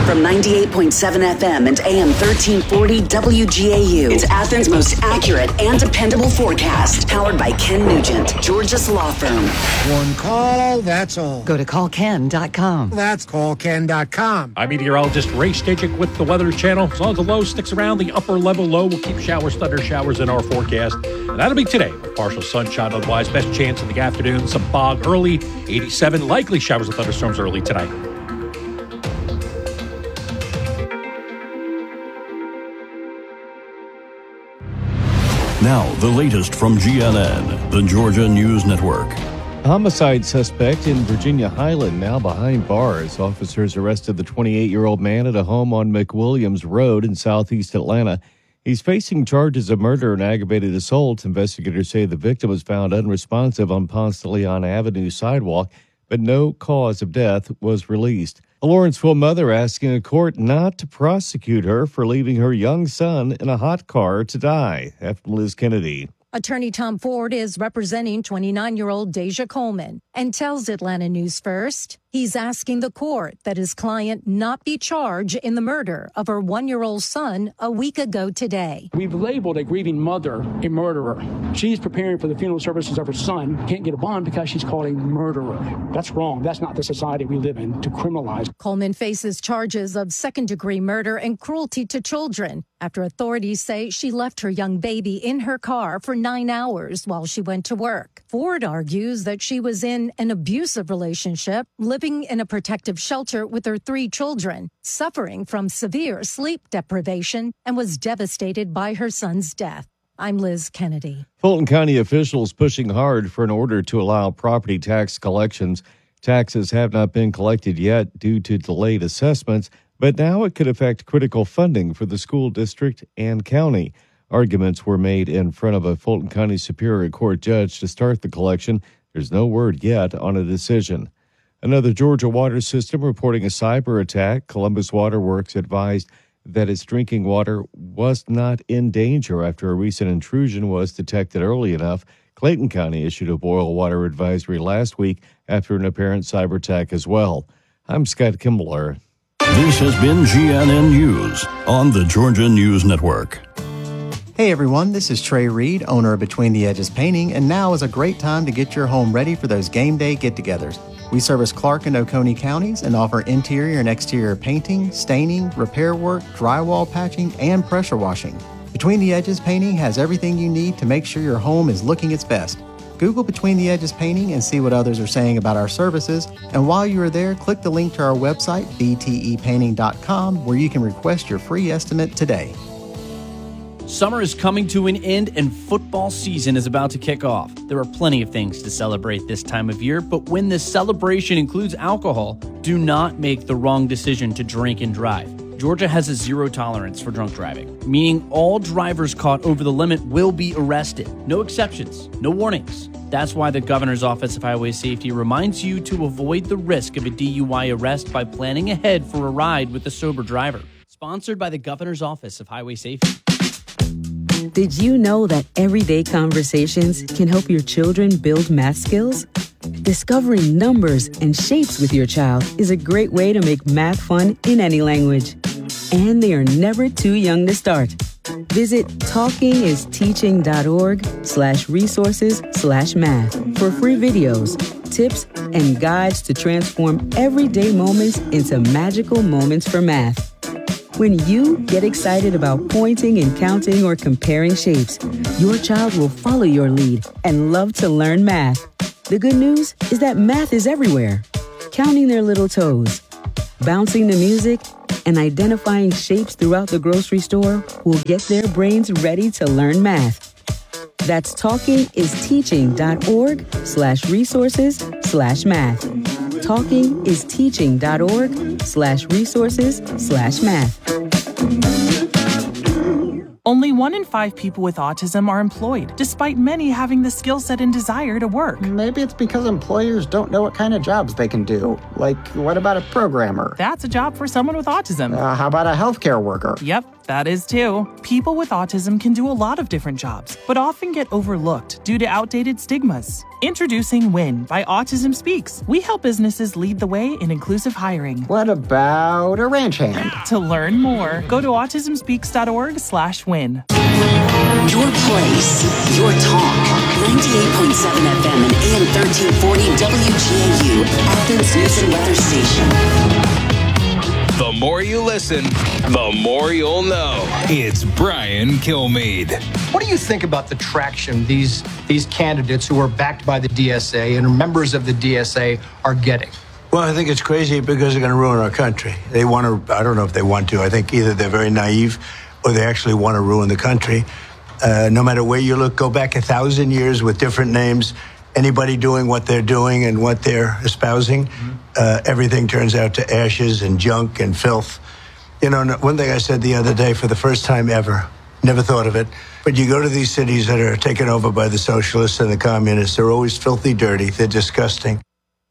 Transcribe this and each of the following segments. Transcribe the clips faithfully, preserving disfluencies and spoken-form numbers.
From ninety-eight point seven F M and A M thirteen forty W G A U. It's Athens' most accurate and dependable forecast. Powered by Ken Nugent, Georgia's law firm. One call, that's all. Go to call ken dot com. That's call ken dot com. I'm meteorologist Ray Stachik with the Weather Channel. As long as the low sticks around, the upper level low will keep showers, thunder showers in our forecast. And that'll be today with partial sunshine. Otherwise, best chance in the afternoon. Some fog early, eighty-seven. Likely showers and thunderstorms early tonight. Now, the latest from G N N, the Georgia News Network. Homicide suspect in Virginia Highland now behind bars. Officers arrested the twenty-eight-year-old man at a home on McWilliams Road in southeast Atlanta. He's facing charges of murder and aggravated assault. Investigators say the victim was found unresponsive on Ponce de Leon Avenue sidewalk, but no cause of death was released. A Lawrenceville mother asking a court not to prosecute her for leaving her young son in a hot car to die. After Liz Kennedy. Attorney Tom Ford is representing twenty-nine-year-old Deja Coleman and tells Atlanta News First he's asking the court that his client not be charged in the murder of her one-year-old son a week ago today. We've labeled a grieving mother a murderer. She's preparing for the funeral services of her son, can't get a bond because she's called a murderer. That's wrong. That's not the society we live in, to criminalize. Coleman faces charges of second-degree murder and cruelty to children after authorities say she left her young baby in her car for nine hours while she went to work. Ford argues that she was in an abusive relationship, living in a protective shelter with her three children, suffering from severe sleep deprivation, and was devastated by her son's death. I'm Liz Kennedy. Fulton County officials pushing hard for an order to allow property tax collections. Taxes have not been collected yet due to delayed assessments, but now it could affect critical funding for the school district and county. Arguments were made in front of a Fulton County Superior Court judge to start the collection. There's no word yet on a decision. Another Georgia water system reporting a cyber attack. Columbus Water Works advised that its drinking water was not in danger after a recent intrusion was detected early enough. Clayton County issued a boil water advisory last week after an apparent cyber attack as well. I'm Scott Kimbler. This has been G N N News on the Georgia News Network. Hey everyone, this is Trey Reed, owner of Between the Edges Painting, and now is a great time to get your home ready for those game day get-togethers. We service Clark and Oconee counties and offer interior and exterior painting, staining, repair work, drywall patching, and pressure washing. Between the Edges Painting has everything you need to make sure your home is looking its best. Google Between the Edges Painting and see what others are saying about our services. And while you are there, click the link to our website, b t e painting dot com, where you can request your free estimate today. Summer is coming to an end and football season is about to kick off. There are plenty of things to celebrate this time of year, but when this celebration includes alcohol, do not make the wrong decision to drink and drive. Georgia has a zero tolerance for drunk driving, meaning all drivers caught over the limit will be arrested. No exceptions, no warnings. That's why the Governor's Office of Highway Safety reminds you to avoid the risk of a D U I arrest by planning ahead for a ride with a sober driver. Sponsored by the Governor's Office of Highway Safety. Did you know that everyday conversations can help your children build math skills? Discovering numbers and shapes with your child is a great way to make math fun in any language. And they are never too young to start. Visit talkingisteaching.org slash resources slash math for free videos, tips, and guides to transform everyday moments into magical moments for math. When you get excited about pointing and counting or comparing shapes, your child will follow your lead and love to learn math. The good news is that math is everywhere. Counting their little toes, bouncing the music, and identifying shapes throughout the grocery store will get their brains ready to learn math. That's talkingisteaching.org slash resources slash math. talkingisteaching.org slash resources slash math. Only one in five people with autism are employed, despite many having the skill set and desire to work. Maybe it's because employers don't know what kind of jobs they can do. Like, what about a programmer? That's a job for someone with autism. Uh, how about a healthcare worker? Yep, that is too. People with autism can do a lot of different jobs, but often get overlooked due to outdated stigmas. Introducing WIN by Autism Speaks. We help businesses lead the way in inclusive hiring. What about a ranch hand? To learn more, go to autismspeaks.org slash win. Your place, your talk. ninety-eight point seven F M and A M thirteen forty W G A U, Athens News and Weather Station. The more you listen, the more you'll know. It's Brian Kilmeade. What do you think about the traction these these candidates who are backed by the D S A and are members of the D S A are getting? Well, I think it's crazy because they're going to ruin our country. They want to, I don't know if they want to. I think either they're very naive or they actually want to ruin the country. Uh, no matter where you look, go back a thousand years with different names. Anybody doing what they're doing and what they're espousing, mm-hmm. uh, everything turns out to ashes and junk and filth. You know, one thing I said the other day for the first time ever, never thought of it, but you go to these cities that are taken over by the socialists and the communists, they're always filthy dirty, they're disgusting.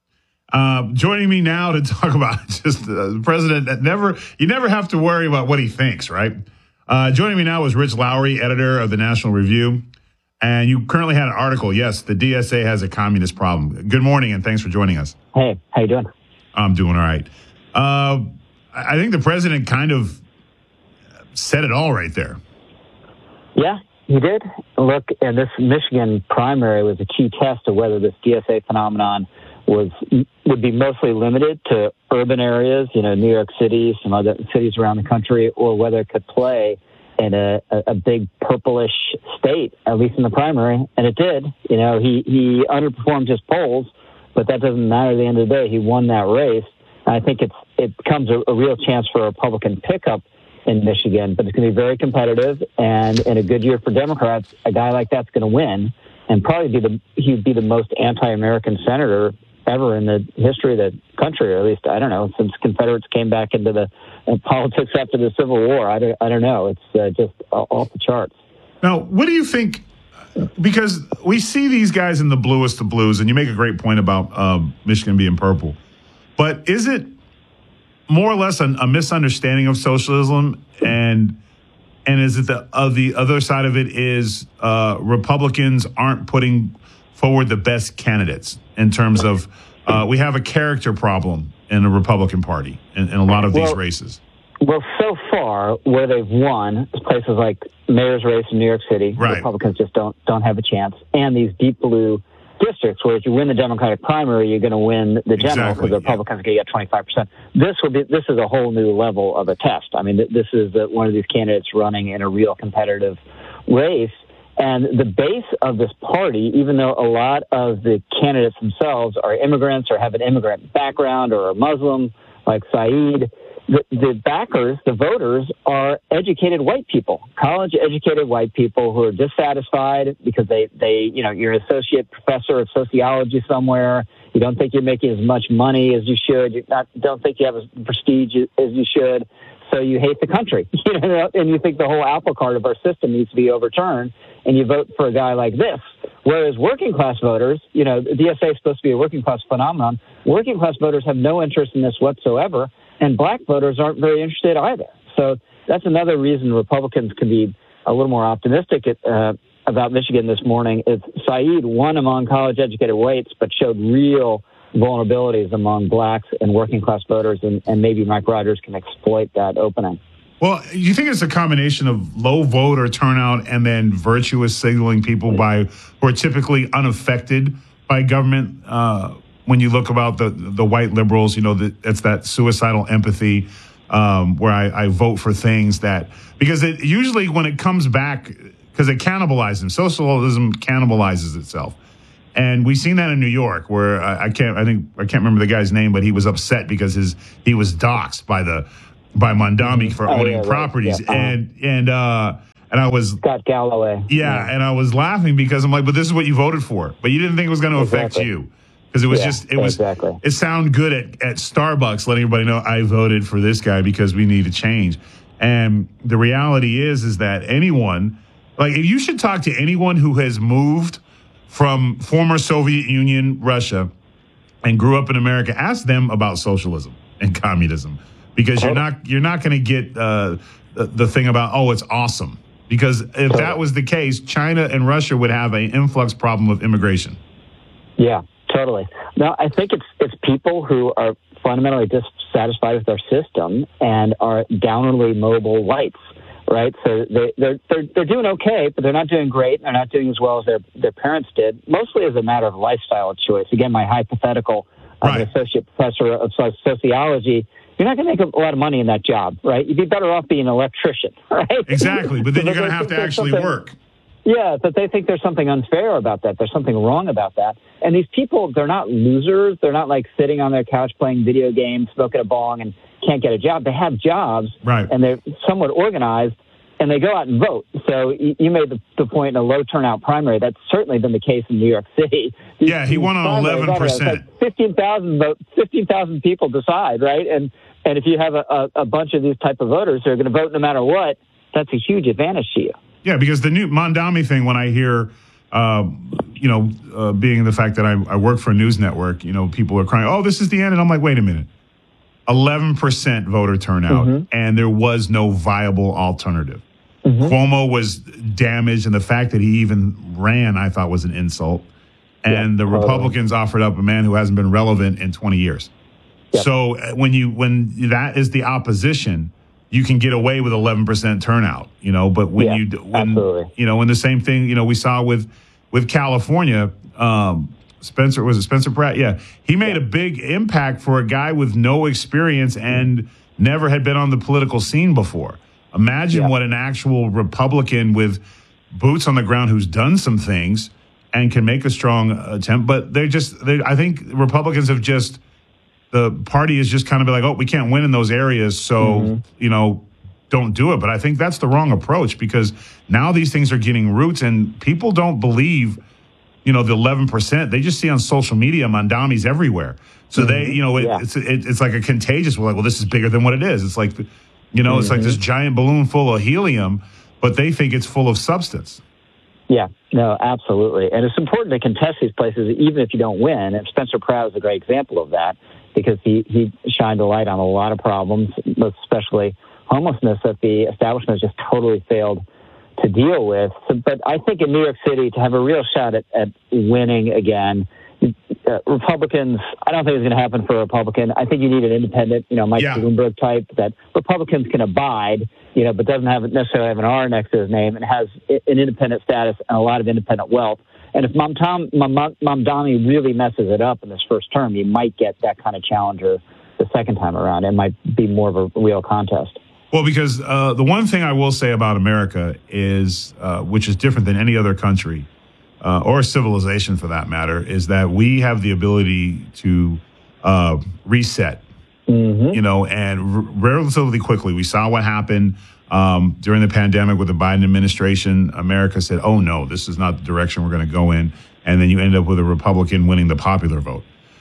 Uh, joining me now to talk about just the president that never, you never have to worry about what he thinks, right? Uh, joining me now is Rich Lowry, editor of the National Review. And you currently had an article. Yes, the D S A has a communist problem. Good morning, and thanks for joining us. Hey, how you doing? I'm doing all right. Uh, I think the president kind of said it all right there. Yeah, he did. Look, and this Michigan primary was a key test of whether this D S A phenomenon was would be mostly limited to urban areas, you know, New York City, some other cities around the country, or whether it could play in a, a big purplish state, at least in the primary, and it did. You know, he, he underperformed his polls, but that doesn't matter at the end of the day. He won that race. And I think it's it becomes a, a real chance for a Republican pickup in Michigan, but it's going to be very competitive, and in a good year for Democrats, a guy like that's going to win and probably be the he'd be the most anti-American senator ever in the history of the country, or at least, I don't know, since Confederates came back into the uh, politics after the Civil War. I don't, I don't know. It's uh, just off the charts. Now, what do you think? Because we see these guys in the bluest of blues, and you make a great point about uh, Michigan being purple. But is it more or less a, a misunderstanding of socialism? And and is it the, uh, the other side of it is uh, Republicans aren't putting forward the best candidates in terms of uh, we have a character problem in the Republican Party in, in a lot of these well, races? Well, so far, where they've won, places like mayor's race in New York City, right. Republicans just don't don't have a chance. And these deep blue districts, where if you win the Democratic primary, you're going to win the general because exactly, the Republicans yeah. get twenty-five percent. This will be this is a whole new level of a test. I mean, this is the, one of these candidates running in a real competitive race. And the base of this party, even though a lot of the candidates themselves are immigrants or have an immigrant background or are Muslim, like Saeed, the, the backers, the voters, are educated white people, college-educated white people who are dissatisfied because they, they, you know, you're an associate professor of sociology somewhere. You don't think you're making as much money as you should. You not, don't think you have as prestige as you should. So you hate the country, you know, and you think the whole apple cart of our system needs to be overturned, and you vote for a guy like this. Whereas working class voters, you know, the D S A is supposed to be a working class phenomenon. Working class voters have no interest in this whatsoever, and black voters aren't very interested either. So that's another reason Republicans can be a little more optimistic uh, about Michigan this morning. Is Saeed won among college-educated whites, but showed real vulnerabilities among blacks and working class voters, and, and maybe Mike Rogers can exploit that opening. Well, you think it's a combination of low voter turnout and then virtuous signaling people by who are typically unaffected by government? Uh, when you look about the the white liberals, you know, the, it's that suicidal empathy um, where I, I vote for things that because it usually when it comes back because it cannibalizes them. Socialism cannibalizes itself. And we've seen that in New York, where I, I can't, I think I can't remember the guy's name, but he was upset because his he was doxxed by the by Mondami for oh, owning yeah, properties, right. yeah. and and uh, and I was Scott Galloway, yeah, yeah, and I was laughing because I'm like, but this is what you voted for, but you didn't think it was going to exactly. affect you because it was yeah, just it was exactly. it sounded good at at Starbucks letting everybody know I voted for this guy because we need to change, and the reality is is that anyone like if you should talk to anyone who has moved from former Soviet Union, Russia, and grew up in America, ask them about socialism and communism, because you're not you're not going to get uh, the, the thing about, oh, it's awesome. Because if that was the case, China and Russia would have an influx problem of immigration. Yeah, totally. No, I think it's it's people who are fundamentally dissatisfied with their system and are downwardly mobile whites, right? So they, they're they're they're doing okay, but they're not doing great. They're not doing as well as their their parents did, mostly as a matter of lifestyle choice. Again, my hypothetical of right. an associate professor of sociology. You're not going to make a lot of money in that job, right? You'd be better off being an electrician, right? Exactly, but then you're going to have to actually work. Yeah, but they think there's something unfair about that. There's something wrong about that. And these people, they're not losers. They're not like sitting on their couch playing video games, smoking a bong, and can't get a job. They have jobs, right. and they're somewhat organized, and they go out and vote. So you made the, the point in a low turnout primary. That's certainly been the case in New York City. These, yeah, he won on eleven percent. Like fifteen thousand vote, fifteen thousand people decide, right? And and if you have a, a, a bunch of these type of voters who are going to vote no matter what, that's a huge advantage to you. Yeah, because the new Mamdani thing, when I hear, uh, you know, uh, being the fact that I, I work for a news network, you know, people are crying, oh, this is the end. And I'm like, wait a minute. eleven percent voter turnout, mm-hmm. and there was no viable alternative. Mm-hmm. Cuomo was damaged, and the fact that he even ran, I thought, was an insult. And yeah, the Republicans totally. offered up a man who hasn't been relevant in twenty years. Yep. So when you when that is the opposition, you can get away with eleven percent turnout, you know, but when yeah, you, when, absolutely. you know, and the same thing, you know, we saw with, with California, um, Spencer, was it Spencer Pratt? Yeah. He made yeah. a big impact for a guy with no experience and never had been on the political scene before. Imagine yeah. what an actual Republican with boots on the ground who's done some things and can make a strong attempt, but they just, they, I think Republicans have just, the party is just kind of be like, oh, we can't win in those areas, so, mm-hmm. you know, don't do it. But I think that's the wrong approach because now these things are getting roots and people don't believe, you know, the eleven percent. They just see on social media Mamdani's everywhere. So mm-hmm. they, you know, it, yeah. it's it, it's like a contagious, we're like, well, this is bigger than what it is. It's like, you know, mm-hmm. it's like this giant balloon full of helium, but they think it's full of substance. Yeah, no, absolutely. And it's important to contest these places even if you don't win. And Spencer Pratt is a great example of that because he, he shined a light on a lot of problems, especially homelessness that the establishment has just totally failed to deal with. So, but I think in New York City, to have a real shot at, at winning again, uh, Republicans, I don't think it's going to happen for a Republican. I think you need an independent, you know, Mike yeah. Bloomberg type that Republicans can abide, you know, but doesn't have necessarily have an R next to his name and has an independent status and a lot of independent wealth. And if Mamdani really messes it up in this first term, you might get that kind of challenger the second time around. It might be more of a real contest. Well, because uh, the one thing I will say about America is, uh, which is different than any other country, uh, or civilization for that matter, is that we have the ability to uh, reset, mm-hmm. you know, and r- relatively quickly. We saw what happened um, during the pandemic with the Biden administration. America said, oh, no, this is not the direction we're going to go in. And then you end up with a Republican winning the popular vote.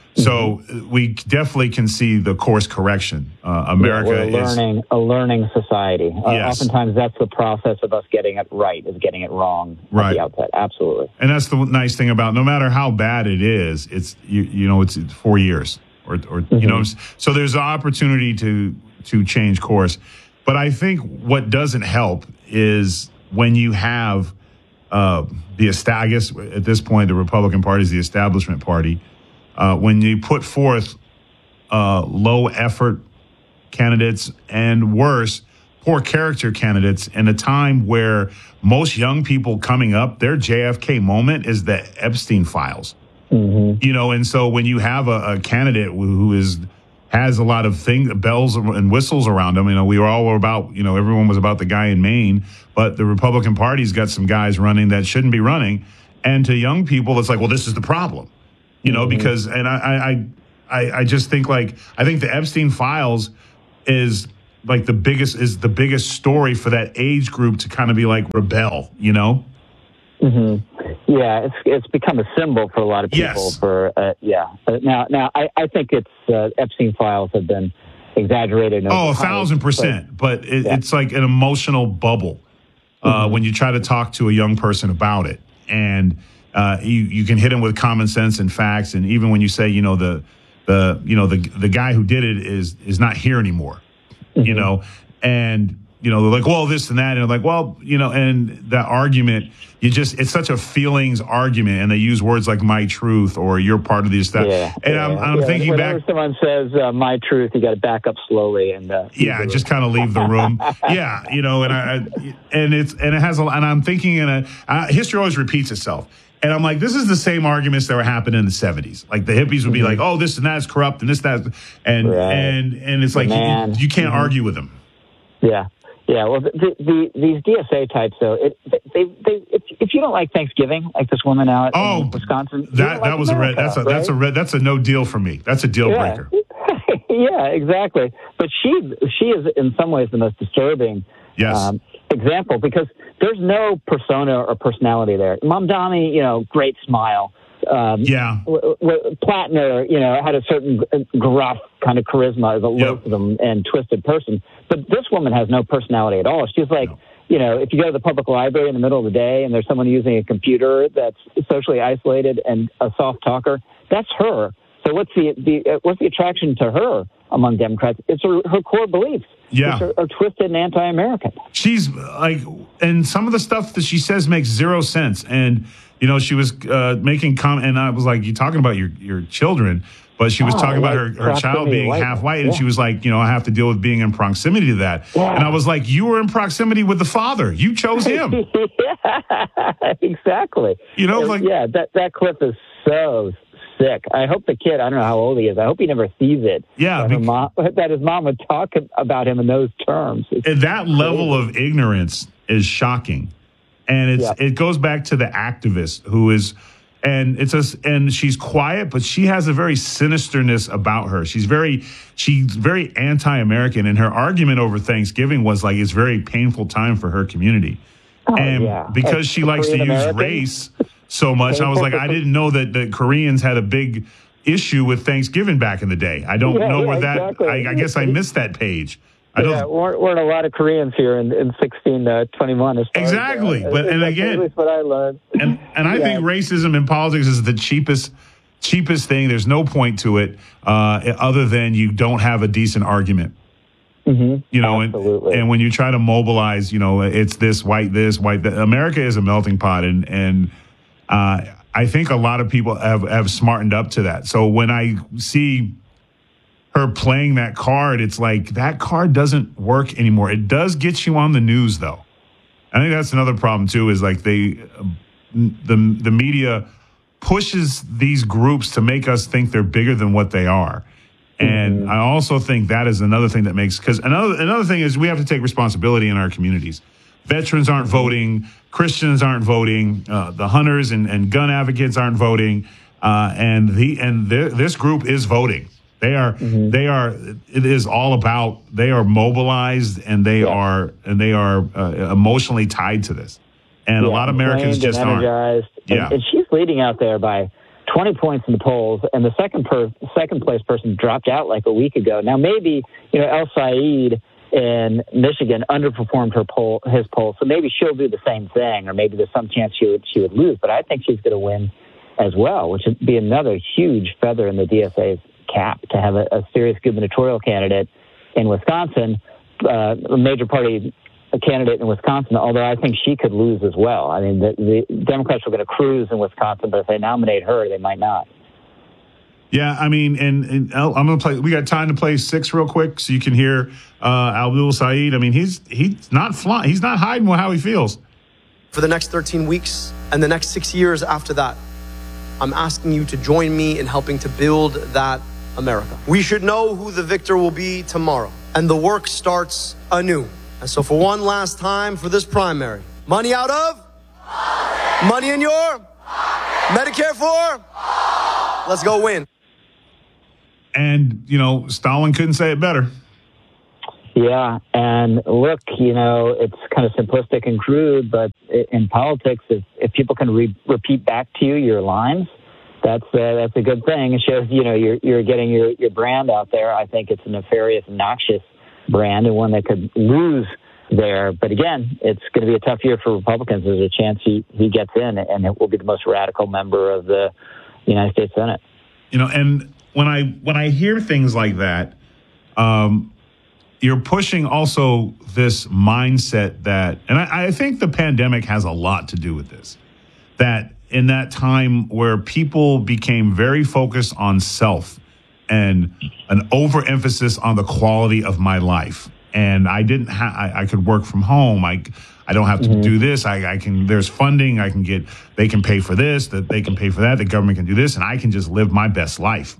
So we definitely can see the course correction. Uh, America yeah, we're a learning, is a learning society. Uh, yes. Oftentimes, that's the process of us getting it right, is getting it wrong right. at the outset. Absolutely. And that's the nice thing about no matter how bad it is, it's you, you know it's four years or or mm-hmm. you know so there's an opportunity to to change course. But I think what doesn't help is when you have uh, the I guess at this point the Republican Party is the establishment party. Uh, when you put forth uh, low effort candidates and worse, poor character candidates in a time where most young people coming up, their J F K moment is the Epstein files. Mm-hmm. You know, and so when you have a, a candidate who is has a lot of things, bells and whistles around them, you know, we were all about, you know, everyone was about the guy in Maine, but the Republican Party's got some guys running that shouldn't be running. And to young people, it's like, well, this is the problem. You know, mm-hmm. because, and I, I, I, I just think like, I think the Epstein files is like the biggest, is the biggest story for that age group to kind of be like rebel, you know? Mm-hmm. Yeah, it's it's become a symbol for a lot of people. Yes. For uh, yeah. Uh, now, now I, I think it's uh, Epstein files have been exaggerated. And oh, a thousand percent. But, but it, yeah. it's like an emotional bubble uh, mm-hmm. when you try to talk to a young person about it. And Uh, you, you can hit them with common sense and facts, and even when you say, you know, the the you know the the guy who did it is is not here anymore, mm-hmm. you know, and you know, they're like, well, this and that. And they're like, well, you know, and that argument, you just, it's such a feelings argument. And they use words like my truth or you're part of this stuff. Yeah, and yeah, I'm, I'm yeah. thinking Whenever back. someone says uh, my truth, you got to back up slowly and uh, yeah, just kind of leave the room. yeah, you know, and I, I and it's and it has a, and I'm thinking in a uh, history always repeats itself. And I'm like, this is the same arguments that were happening in the seventies. Like the hippies would be mm-hmm. like, oh, this and that is corrupt and this, that, and right. and and it's like you, you can't mm-hmm. argue with them. Yeah. Yeah, well, the, the, these D S A types, though, it, they, they, if, if you don't like Thanksgiving, like this woman out oh, in Wisconsin, that like that was America, a red. That's a right? that's a red. That's a no deal for me. That's a deal yeah. breaker. yeah, exactly. But she she is in some ways the most disturbing yes. um, example because there's no persona or personality there. Mamdani, you know, great smile. Um, yeah. W- w- Plattner, you know, had a certain gruff kind of charisma as a yep. loathsome and twisted person. But this woman has no personality at all. She's like, no. you know, if you go to the public library in the middle of the day and there's someone using a computer that's socially isolated and a soft talker, that's her. So what's the, the uh, what's the attraction to her among Democrats? It's her, her core beliefs. Yeah. Which are, are twisted and anti-American. She's like, and some of the stuff that she says makes zero sense. And, you know, she was uh, making comment, and I was like, you're talking about your, your children, but she was oh, talking about like her, her child being white. half white, and yeah. she was like, you know, I have to deal with being in proximity to that. Yeah. And I was like, you were in proximity with the father. You chose him. yeah, exactly. You know, like, yeah, that, that clip is so sick. I hope the kid, I don't know how old he is, I hope he never sees it. Yeah. That, Because, mom, that his mom would talk about him in those terms. It's and that crazy. level of ignorance is shocking. And it's yeah. it goes back to the activist who is, and it's a, and she's quiet, but she has a very sinisterness about her. She's very, she's very anti-American, and her argument over Thanksgiving was like it's a very painful time for her community, oh, and yeah. because As she likes to use race so much, I was like, I didn't know that the Koreans had a big issue with Thanksgiving back in the day. I don't yeah, know yeah, where that. exactly. I, I guess I missed that page. I don't, yeah, weren't, weren't a lot of Koreans here in, in sixteen twenty-one. Exactly, as, uh, but and again, that's what I learned. And and I yeah. think racism in politics is the cheapest cheapest thing. There's no point to it uh, other than you don't have a decent argument. Mm-hmm. You know, Absolutely. and, and when you try to mobilize, you know, it's this white, this white. That. America is a melting pot, and and uh, I think a lot of people have have smartened up to that. So when I see her playing that card, it's like that card doesn't work anymore. It does get you on the news, though. I think that's another problem too. Is like they, the the media pushes these groups to make us think they're bigger than what they are, and mm-hmm. I also think that is another thing that makes because another another thing is we have to take responsibility in our communities. Veterans aren't voting, Christians aren't voting, uh, the hunters and, and gun advocates aren't voting, uh, and the and this group is voting. They are, mm-hmm. they are. It is all about. They are mobilized, and they yeah. are, and they are uh, emotionally tied to this. And yeah, a lot of Americans just and energized. aren't. Yeah, and, and she's leading out there by twenty points in the polls, and the second per, second place person dropped out like a week ago. Now maybe you know El Said in Michigan underperformed her poll, his poll, so maybe she'll do the same thing, or maybe there's some chance she would she would lose. But I think she's going to win as well, which would be another huge feather in the D S A's cap to have a, a serious gubernatorial candidate in Wisconsin, uh, a major party candidate in Wisconsin, although I think she could lose as well. I mean, the, the Democrats are going to cruise in Wisconsin, but if they nominate her, they might not. Yeah, I mean, and, and I'm going to play, we got time to play six real quick so you can hear uh, Abdul Said. I mean, he's he's not flying, he's not hiding how he feels. For the next thirteen weeks and the next six years after that, I'm asking you to join me in helping to build that America. We should know who the victor will be tomorrow, and the work starts anew. And so for one last time for this primary, money out of? Money, money in your? Money. Medicare for? All. Let's go win. And, you know, Stalin couldn't say it better. Yeah, and look, you know, it's kind of simplistic and crude, but in politics, if, if people can re- repeat back to you your lines, that's uh, that's a good thing. It shows, you know, you're you're getting your, your brand out there. I think it's a nefarious, noxious brand and one that could lose there. But again, it's going to be a tough year for Republicans. There's a chance he, he gets in, and it will be the most radical member of the United States Senate. You know, and when I when I hear things like that, um, you're pushing also this mindset that, and I, I think the pandemic has a lot to do with this, that in that time where people became very focused on self and an overemphasis on the quality of my life. And I didn't have, I, I could work from home. I, I don't have to mm-hmm. do this. I, I can, there's funding. I can get, they can pay for this, that they can pay for that. The government can do this, and I can just live my best life.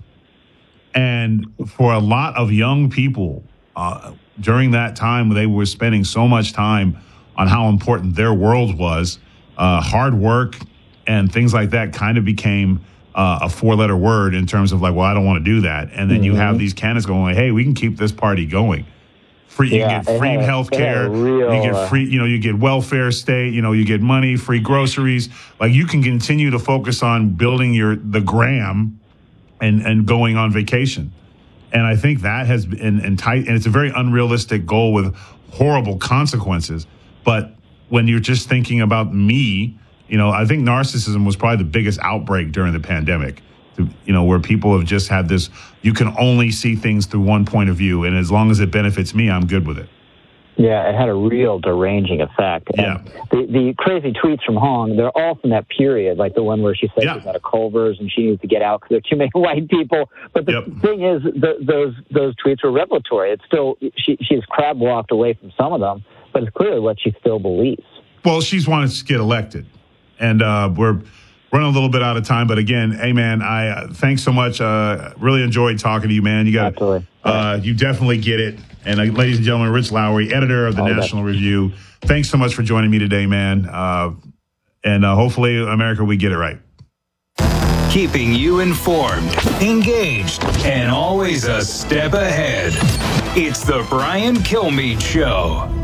And for a lot of young people, uh, during that time, they were spending so much time on how important their world was. Uh, hard work and things like that kind of became uh, a four-letter word in terms of like, well, I don't want to do that. And then mm-hmm. you have these candidates going, like, hey, we can keep this party going. Free, you yeah, get free health care, you get free, you know, you get welfare state, you know, you get money, free groceries. Like, you can continue to focus on building your the gram and and going on vacation. And I think that has been and tight, and it's a very unrealistic goal with horrible consequences. But when you're just thinking about me, you know, I think narcissism was probably the biggest outbreak during the pandemic. You know, where people have just had this, you can only see things through one point of view, and as long as it benefits me, I'm good with it. Yeah, it had a real deranging effect. And yeah. the, the crazy tweets from Hong, they're all from that period, like the one where she said yeah. she's out of Culver's and she needs to get out because there are too many white people. But the yep. thing is, the, those those tweets were revelatory. It's still, she, she's crab walked away from some of them, but it's clearly what she still believes. Well, she's wanted to get elected, and uh, we're running a little bit out of time, but again, hey man, I uh, thanks so much. Uh, really enjoyed talking to you, man. You got, uh, you definitely get it. And uh, ladies and gentlemen, Rich Lowry, editor of the All National that. Review. Thanks so much for joining me today, man. Uh, and uh, hopefully, America, we get it right. Keeping you informed, engaged, and always a step ahead. It's the Brian Kilmeade Show.